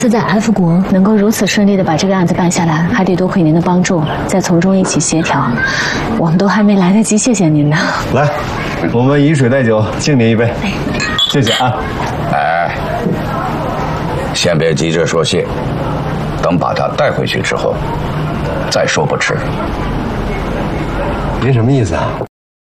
自在 F 国能够如此顺利的把这个案子办下来，还得多亏您的帮助，再从中一起协调，我们都还没来得及谢谢您呢。 来，我们以水代酒，敬您一杯，谢谢啊。 哎，先别急着说谢，等把他带回去之后再说不迟。 您什么意思啊？